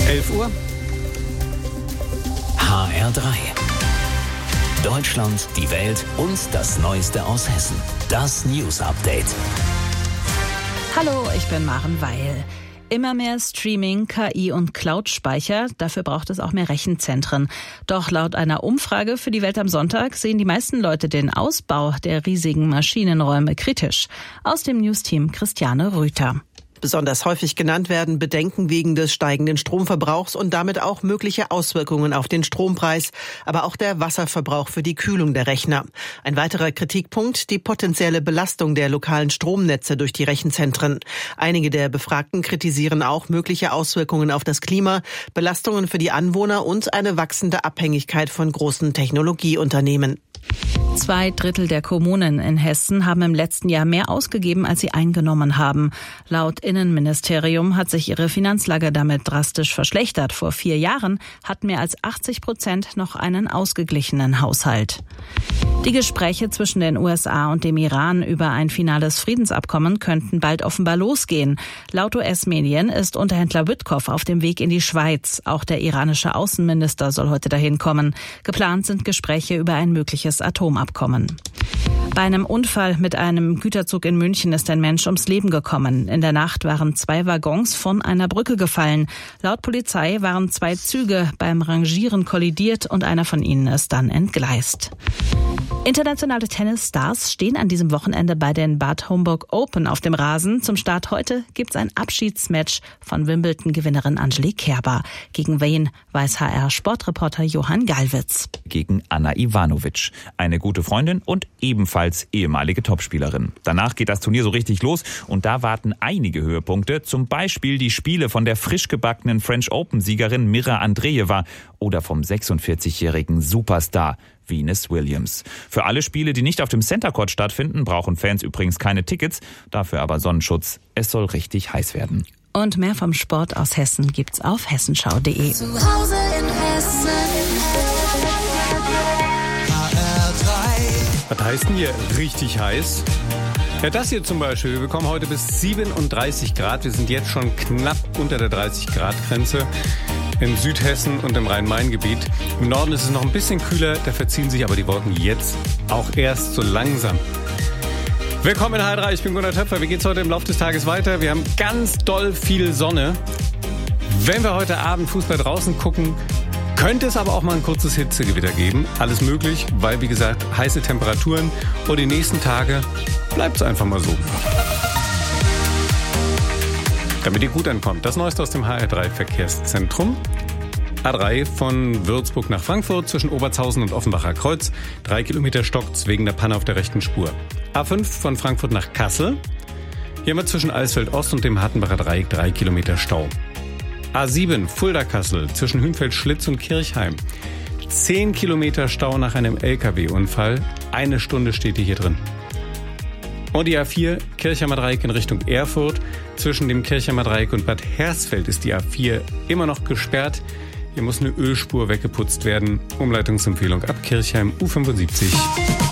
11 Uhr. HR3. Deutschland, die Welt und das Neueste aus Hessen. Das News Update. Hallo, ich bin Maren Weil. Immer mehr Streaming, KI und Cloud-Speicher, dafür braucht es auch mehr Rechenzentren. Doch laut einer Umfrage für die Welt am Sonntag sehen die meisten Leute den Ausbau der riesigen Maschinenräume kritisch. Aus dem News-Team Christiane Rüther. Besonders häufig genannt werden Bedenken wegen des steigenden Stromverbrauchs und damit auch mögliche Auswirkungen auf den Strompreis, aber auch der Wasserverbrauch für die Kühlung der Rechner. Ein weiterer Kritikpunkt, die potenzielle Belastung der lokalen Stromnetze durch die Rechenzentren. Einige der Befragten kritisieren auch mögliche Auswirkungen auf das Klima, Belastungen für die Anwohner und eine wachsende Abhängigkeit von großen Technologieunternehmen. 2/3 der Kommunen in Hessen haben im letzten Jahr mehr ausgegeben, als sie eingenommen haben. Laut Innenministerium hat sich ihre Finanzlage damit drastisch verschlechtert. Vor 4 Jahren hatten mehr als 80% noch einen ausgeglichenen Haushalt. Die Gespräche zwischen den USA und dem Iran über ein finales Friedensabkommen könnten bald offenbar losgehen. Laut US-Medien ist Unterhändler Witkoff auf dem Weg in die Schweiz. Auch der iranische Außenminister soll heute dahin kommen. Geplant sind Gespräche über ein mögliches Atomabkommen. Bei einem Unfall mit einem Güterzug in München ist ein Mensch ums Leben gekommen. In der Nacht waren 2 Waggons von einer Brücke gefallen. Laut Polizei waren 2 Züge beim Rangieren kollidiert und einer von ihnen ist dann entgleist. Internationale Tennisstars stehen an diesem Wochenende bei den Bad Homburg Open auf dem Rasen. Zum Start heute gibt's ein Abschiedsmatch von Wimbledon-Gewinnerin Angelique Kerber. Gegen wen, weiß HR-Sportreporter Johann Gallwitz. Gegen Anna Ivanovic, eine gute Freundin und ebenfalls ehemalige Topspielerin. Danach geht das Turnier so richtig los und da warten einige Höhepunkte, zum Beispiel die Spiele von der frisch gebackenen French Open-Siegerin Mira Andreeva oder vom 46-jährigen Superstar Venus Williams. Für alle Spiele, die nicht auf dem Center Court stattfinden, brauchen Fans übrigens keine Tickets, dafür aber Sonnenschutz. Es soll richtig heiß werden. Und mehr vom Sport aus Hessen gibt's auf hessenschau.de. Zu Hause in Hessen. Was heißt denn hier richtig heiß? Ja, das hier zum Beispiel. Wir bekommen heute bis 37 Grad. Wir sind jetzt schon knapp unter der 30-Grad-Grenze in Südhessen und im Rhein-Main-Gebiet. Im Norden ist es noch ein bisschen kühler, da verziehen sich aber die Wolken jetzt auch erst so langsam. Willkommen in HR3, ich bin Gunnar Töpfer. Wie geht's heute im Laufe des Tages weiter? Wir haben ganz doll viel Sonne. Wenn wir heute Abend Fußball draußen gucken, könnte es aber auch mal ein kurzes Hitzegewitter geben. Alles möglich, weil, wie gesagt, heiße Temperaturen. Und die nächsten Tage bleibt es einfach mal so. Damit ihr gut ankommt, das Neueste aus dem HR3-Verkehrszentrum. A3 von Würzburg nach Frankfurt zwischen Obertshausen und Offenbacher Kreuz. 3 Kilometer stockt's wegen der Panne auf der rechten Spur. A5 von Frankfurt nach Kassel. Hier haben wir zwischen Alsfeld Ost und dem Hartenbacher Dreieck 3 Kilometer Stau. A7 Fulda-Kassel zwischen Hünfeld-Schlitz und Kirchheim. 10 Kilometer Stau nach einem LKW-Unfall. 1 Stunde steht die hier drin. Und die A4 Kirchheimer Dreieck in Richtung Erfurt. Zwischen dem Kirchheimer Dreieck und Bad Hersfeld ist die A4 immer noch gesperrt. Hier muss eine Ölspur weggeputzt werden. Umleitungsempfehlung ab Kirchheim U75.